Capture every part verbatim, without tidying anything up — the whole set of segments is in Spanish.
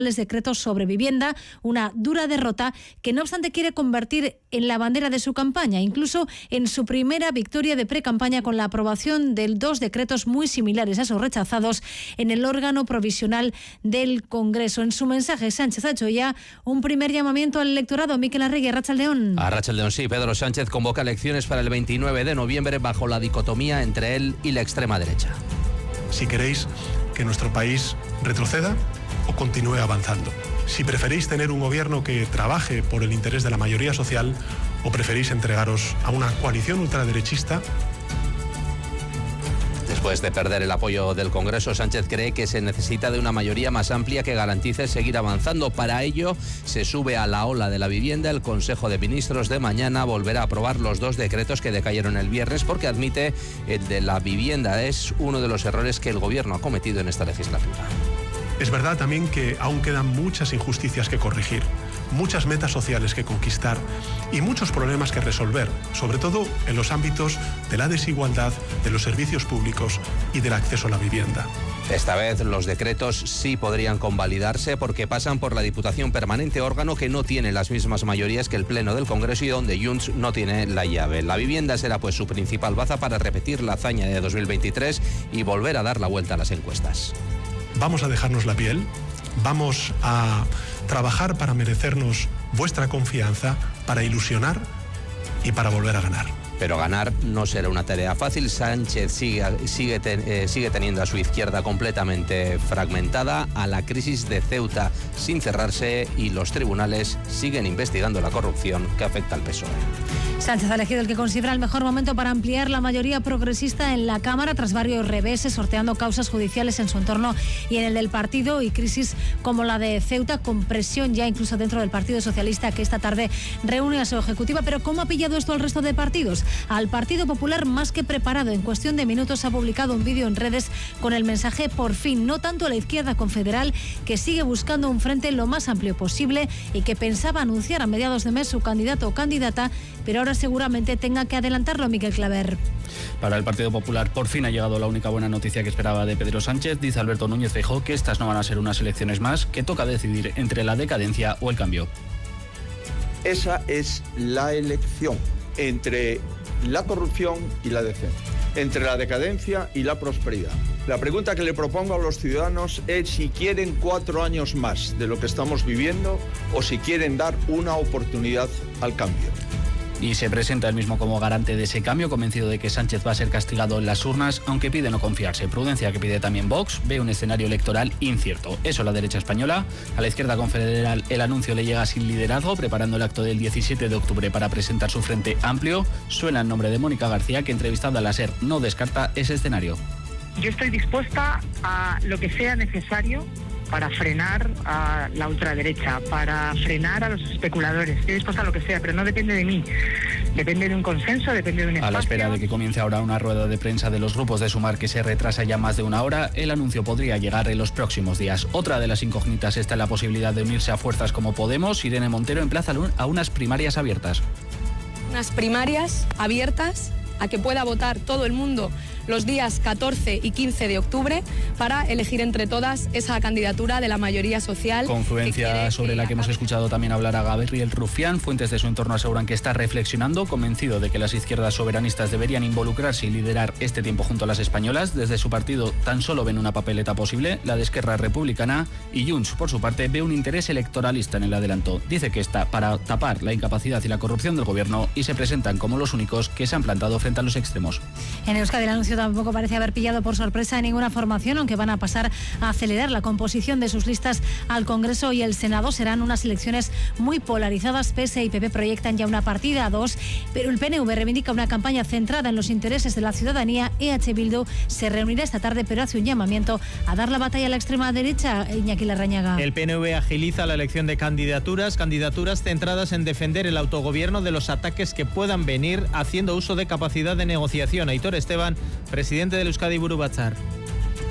decretos sobre vivienda, una dura derrota que no obstante quiere convertir en la bandera de su campaña, incluso en su primera victoria de pre-campaña con la aprobación de dos decretos muy similares a esos rechazados en el órgano provisional del Congreso. En su mensaje, Sánchez ha hecho ya un primer llamamiento al electorado. Miquel Arregui, Arratsaldeón. Arratsaldeón, sí. Pedro Sánchez convoca elecciones para el veintinueve de noviembre bajo la dicotomía entre él y la extrema derecha. Si queréis que nuestro país retroceda o continúe avanzando. Si preferís tener un gobierno que trabaje por el interés de la mayoría social o preferís entregaros a una coalición ultraderechista. Después de perder el apoyo del Congreso, Sánchez cree que se necesita de una mayoría más amplia que garantice seguir avanzando. Para ello, se sube a la ola de la vivienda. El Consejo de Ministros de mañana volverá a aprobar los dos decretos que decayeron el viernes porque admite el de la vivienda es uno de los errores que el Gobierno ha cometido en esta legislatura. Es verdad también que aún quedan muchas injusticias que corregir, muchas metas sociales que conquistar y muchos problemas que resolver, sobre todo en los ámbitos de la desigualdad, de los servicios públicos y del acceso a la vivienda. Esta vez los decretos sí podrían convalidarse porque pasan por la Diputación Permanente, órgano que no tiene las mismas mayorías que el Pleno del Congreso y donde Junts no tiene la llave. La vivienda será pues su principal baza para repetir la hazaña de dos mil veintitrés y volver a dar la vuelta a las encuestas. Vamos a dejarnos la piel, vamos a trabajar para merecernos vuestra confianza, para ilusionar y para volver a ganar. Pero ganar no será una tarea fácil. Sánchez sigue, sigue, ten, eh, sigue teniendo a su izquierda completamente fragmentada, a la crisis de Ceuta sin cerrarse y los tribunales siguen investigando la corrupción que afecta al P S O E. Sánchez ha elegido el que considera el mejor momento para ampliar la mayoría progresista en la Cámara tras varios reveses, sorteando causas judiciales en su entorno y en el del partido y crisis como la de Ceuta, con presión ya incluso dentro del Partido Socialista que esta tarde reúne a su ejecutiva. Pero ¿cómo ha pillado esto al resto de partidos? Al Partido Popular más que preparado. En cuestión de minutos ha publicado un vídeo en redes con el mensaje por fin, no tanto a la izquierda confederal, que sigue buscando un frente lo más amplio posible y que pensaba anunciar a mediados de mes su candidato o candidata, pero ahora seguramente tenga que adelantarlo. Miquel Claver. Para el Partido Popular por fin ha llegado la única buena noticia que esperaba de Pedro Sánchez. Dice Alberto Núñez Feijóo que estas no van a ser unas elecciones más, que toca decidir entre la decadencia o el cambio. Esa es la elección entre la corrupción y la decencia, entre la decadencia y la prosperidad. La pregunta que le propongo a los ciudadanos es si quieren cuatro años más de lo que estamos viviendo o si quieren dar una oportunidad al cambio. Y se presenta él mismo como garante de ese cambio, convencido de que Sánchez va a ser castigado en las urnas, aunque pide no confiarse. Prudencia que pide también Vox, ve un escenario electoral incierto. Eso la derecha española. A la izquierda confederal el anuncio le llega sin liderazgo, preparando el acto del diecisiete de octubre para presentar su frente amplio. Suena el nombre de Mónica García, que entrevistada a la SER no descarta ese escenario. Yo estoy dispuesta a lo que sea necesario para frenar a la ultraderecha, para frenar a los especuladores. Estoy dispuesta a lo que sea, pero no depende de mí. Depende de un consenso, depende de un espacio. A la espera de que comience ahora una rueda de prensa de los grupos de Sumar que se retrasa ya más de una hora, el anuncio podría llegar en los próximos días. Otra de las incógnitas está en la posibilidad de unirse a fuerzas como Podemos. Irene Montero emplaza a unas primarias abiertas. Unas primarias abiertas a que pueda votar todo el mundo los días catorce y quince de octubre para elegir entre todas esa candidatura de la mayoría social. Confluencia sobre la que hemos escuchado también hablar a Gabriel Rufián. Fuentes de su entorno aseguran que está reflexionando, convencido de que las izquierdas soberanistas deberían involucrarse y liderar este tiempo junto a las españolas. Desde su partido tan solo ven una papeleta posible, la de Esquerra Republicana, y Junts, por su parte, ve un interés electoralista en el adelanto. Dice que está para tapar la incapacidad y la corrupción del gobierno y se presentan como los únicos que se han plantado frente a los extremos. En Euskadi el anuncio tampoco parece haber pillado por sorpresa a ninguna formación, aunque van a pasar a acelerar la composición de sus listas al Congreso y el Senado. Serán unas elecciones muy polarizadas. P S y P P proyectan ya una partida a dos, pero el P N V reivindica una campaña centrada en los intereses de la ciudadanía. E H Bildu se reunirá esta tarde, pero hace un llamamiento a dar la batalla a la extrema derecha. Iñaki Larrañaga. El P N V agiliza la elección de candidaturas, candidaturas centradas en defender el autogobierno de los ataques que puedan venir, haciendo uso de capacidad de negociación. Aitor Esteban, presidente del Euskadi Buru Batzar.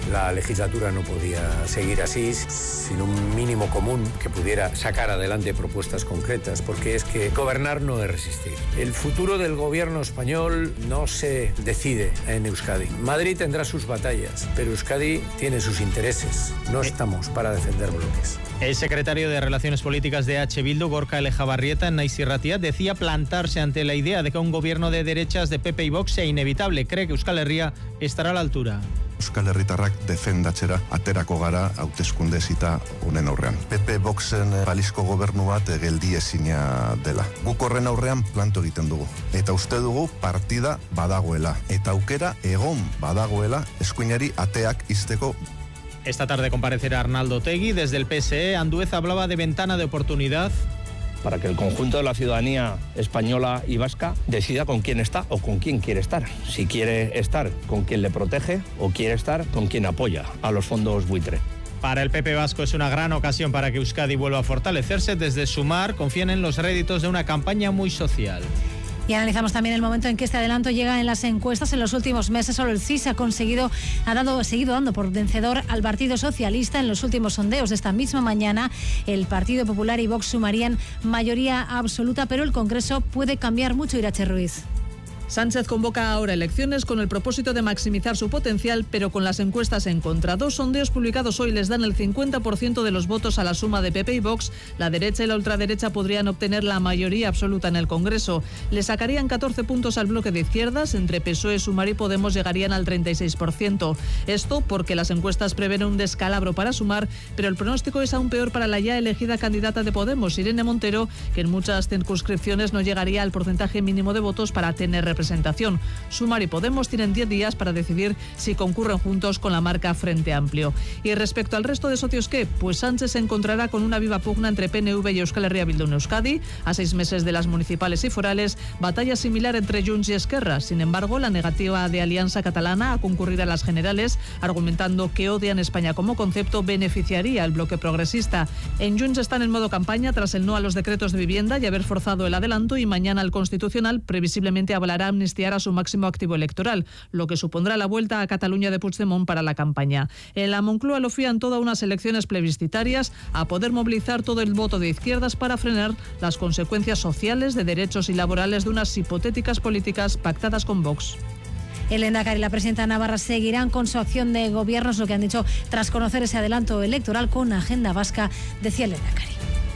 La legislatura no podía seguir así, sin un mínimo común que pudiera sacar adelante propuestas concretas, porque es que gobernar no es resistir. El futuro del gobierno español no se decide en Euskadi. Madrid tendrá sus batallas, pero Euskadi tiene sus intereses. No estamos para defender bloques. El secretario de Relaciones Políticas de H. Bildu, Gorka Elejabarrieta, en Naiz Irratia, decía plantarse ante la idea de que un gobierno de derechas de P P y Vox sea inevitable. Cree que Euskal Herria estará a la altura. Euskal Herritarrak defendatzera aterako gara hauteskunde zita honen aurrean. P P Voxen balizko gobernu bat geldiezina dela. Guk horren aurrean planto egiten dugu. Eta uste dugu partida badagoela. Eta aukera egon badagoela eskuinari ateak ixteko. Esta tarde comparecerá Arnaldo Otegi. Desde el P S E, Andueza hablaba de ventana de oportunidad para que el conjunto de la ciudadanía española y vasca decida con quién está o con quién quiere estar. Si quiere estar con quien le protege o quiere estar con quien apoya a los fondos buitre. Para el P P vasco es una gran ocasión para que Euskadi vuelva a fortalecerse. Desde Sumar confían en los réditos de una campaña muy social. Y analizamos también el momento en que este adelanto llega en las encuestas. En los últimos meses solo el C I S ha conseguido, ha dado, seguido dando por vencedor al Partido Socialista. En los últimos sondeos de esta misma mañana, el Partido Popular y Vox sumarían mayoría absoluta, pero el Congreso puede cambiar mucho. Irache Ruiz. Sánchez convoca ahora elecciones con el propósito de maximizar su potencial, pero con las encuestas en contra. Dos sondeos publicados hoy les dan el cincuenta por ciento de los votos a la suma de P P y Vox. La derecha y la ultraderecha podrían obtener la mayoría absoluta en el Congreso. Le sacarían catorce puntos al bloque de izquierdas. Entre P S O E, Sumar y Podemos llegarían al treinta y seis por ciento. Esto porque las encuestas prevén un descalabro para Sumar, pero el pronóstico es aún peor para la ya elegida candidata de Podemos, Irene Montero, que en muchas circunscripciones no llegaría al porcentaje mínimo de votos para tener representación. Presentación. Sumar y Podemos tienen diez días para decidir si concurren juntos con la marca Frente Amplio. Y respecto al resto de socios, ¿qué? Pues Sánchez se encontrará con una viva pugna entre P N V y Euskal Herria Bildu en Euskadi. A seis meses de las municipales y forales, batalla similar entre Junts y Esquerra. Sin embargo, la negativa de Alianza Catalana a concurrir a las generales, argumentando que odian España como concepto, beneficiaría al bloque progresista. En Junts están en modo campaña tras el no a los decretos de vivienda y haber forzado el adelanto, y mañana el Constitucional previsiblemente avalará amnistiar a su máximo activo electoral, lo que supondrá la vuelta a Cataluña de Puigdemont para la campaña. En la Moncloa lo fían todas unas elecciones plebiscitarias a poder movilizar todo el voto de izquierdas para frenar las consecuencias sociales, de derechos y laborales de unas hipotéticas políticas pactadas con Vox. El Lehendakari y la presidenta Navarra seguirán con su acción de gobierno, es lo que han dicho tras conocer ese adelanto electoral con agenda vasca, decía el Lehendakari.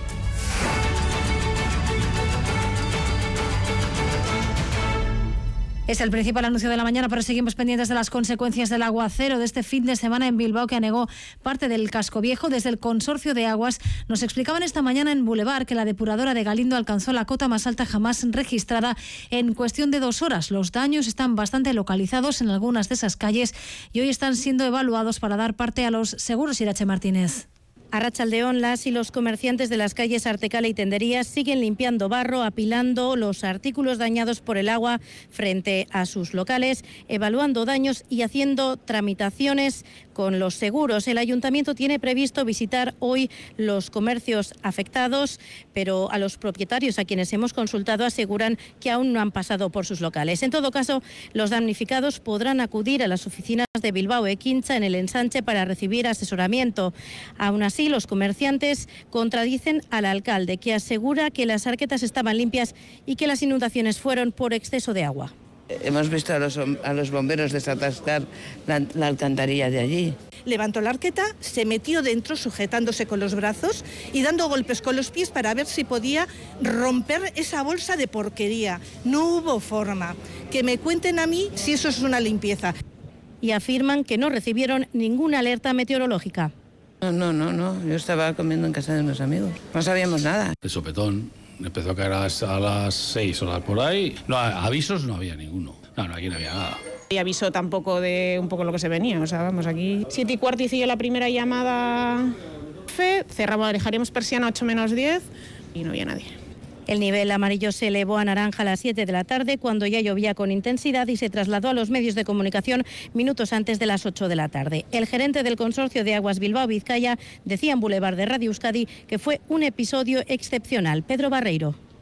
Es el principal anuncio de la mañana, pero seguimos pendientes de las consecuencias del aguacero de este fin de semana en Bilbao, que anegó parte del casco viejo. Desde el Consorcio de Aguas nos explicaban esta mañana en Boulevard que la depuradora de Galindo alcanzó la cota más alta jamás registrada en cuestión de dos horas. Los daños están bastante localizados en algunas de esas calles y hoy están siendo evaluados para dar parte a los seguros. Irache Martínez. A Arratsaldeón, las y los comerciantes de las calles Artecala y Tenderías siguen limpiando barro, apilando los artículos dañados por el agua frente a sus locales, evaluando daños y haciendo tramitaciones con los seguros. El ayuntamiento tiene previsto visitar hoy los comercios afectados, pero a los propietarios a quienes hemos consultado aseguran que aún no han pasado por sus locales. En todo caso, los damnificados podrán acudir a las oficinas de Bilbao Ekintzá en el ensanche para recibir asesoramiento. Aún así, los comerciantes contradicen al alcalde, que asegura que las arquetas estaban limpias y que las inundaciones fueron por exceso de agua. Hemos visto a los, a los bomberos desatascar la, la alcantarilla de allí. Levantó la arqueta, se metió dentro sujetándose con los brazos y dando golpes con los pies para ver si podía romper esa bolsa de porquería. No hubo forma. Que me cuenten a mí si eso es una limpieza. Y afirman que no recibieron ninguna alerta meteorológica. No, no, no, no. Yo estaba comiendo en casa de unos amigos. No sabíamos nada. El sopetón empezó a caer a las, a las seis horas por ahí. No, avisos no había ninguno. No, no, aquí no había nada. Y avisó tampoco de un poco lo que se venía. O sea, vamos, aquí siete y cuarto hice yo la primera llamada. Fe, cerramos, dejaríamos persiana ocho menos diez y no había nadie. El nivel amarillo se elevó a naranja a las siete de la tarde, cuando ya llovía con intensidad, y se trasladó a los medios de comunicación minutos antes de las ocho de la tarde. El gerente del Consorcio de Aguas Bilbao Vizcaya decía en Boulevard de Radio Euskadi que fue un episodio excepcional. Pedro Barreiro.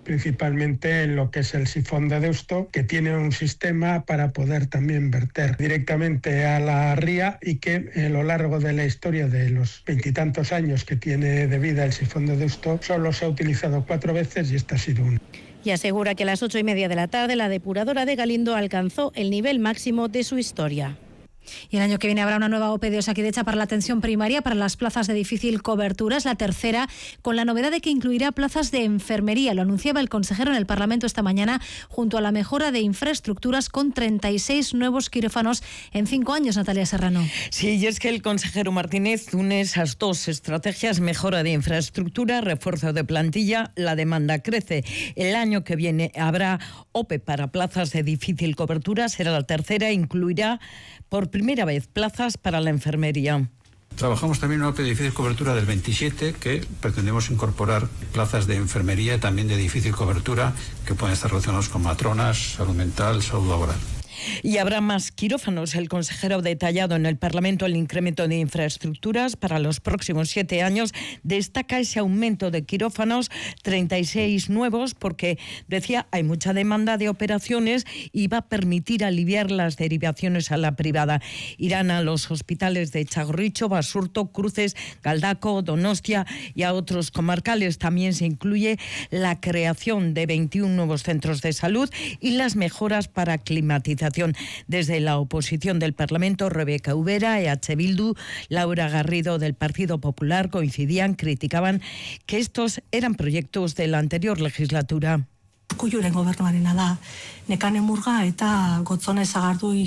principalmente en lo que es el sifón de Deusto, que tiene un sistema para poder también verter directamente a la ría y que a lo largo de la historia de los veintitantos años que tiene de vida el sifón de Deusto solo se ha utilizado cuatro veces y esta ha sido una. Y asegura que a las ocho y media de la tarde la depuradora de Galindo alcanzó el nivel máximo de su historia. Y el año que viene habrá una nueva O P de Osakidetza para la atención primaria para las plazas de difícil cobertura. Es la tercera, con la novedad de que incluirá plazas de enfermería. Lo anunciaba el consejero en el Parlamento esta mañana, junto a la mejora de infraestructuras con treinta y seis nuevos quirófanos en cinco años, Natalia Serrano. Sí, y es que el consejero Martínez une esas dos estrategias: mejora de infraestructura, refuerzo de plantilla. La demanda crece. El año que viene habrá O P E para plazas de difícil cobertura. Será la tercera, incluirá por primera vez plazas para la enfermería. Trabajamos también en una O P E de difícil cobertura del veintisiete, que pretendemos incorporar plazas de enfermería también de difícil cobertura que pueden estar relacionados con matronas, salud mental, salud laboral. Y habrá más quirófanos. El consejero ha detallado en el Parlamento el incremento de infraestructuras para los próximos siete años. Destaca ese aumento de quirófanos, treinta y seis nuevos, porque, decía, hay mucha demanda de operaciones y va a permitir aliviar las derivaciones a la privada. Irán a los hospitales de Txagorritxu, Basurto, Cruces, Galdakao, Donostia y a otros comarcales. También se incluye la creación de veintiún nuevos centros de salud y las mejoras para climatización. Desde la oposición del Parlamento, Rebeca Ubera, E H Bildu, Laura Garrido del Partido Popular coincidían, criticaban que estos eran proyectos de la anterior legislatura. Urkulluren gobernuarena da, Nekane Murga eta Gotzone Sagardui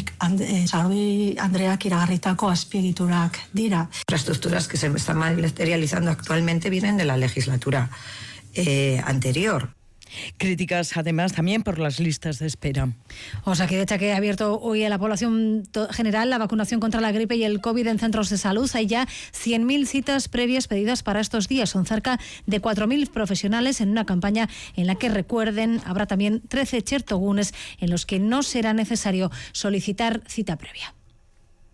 Andreak iragarritako azpiegiturak dira. Infraestructuras que se están materializando actualmente vienen de la legislatura eh, anterior. Críticas además también por las listas de espera. Osakidetza, que ha abierto hoy a la población general la vacunación contra la gripe y el COVID en centros de salud. Hay ya cien mil citas previas pedidas para estos días. Son cerca de cuatro mil profesionales en una campaña en la que, recuerden, habrá también trece txertogunes en los que no será necesario solicitar cita previa.